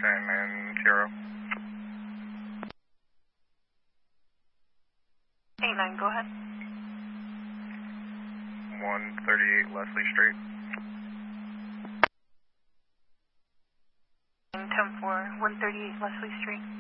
and Sierra. 89, go ahead. 138 Leslie Street. 10-4, 138 Leslie Street.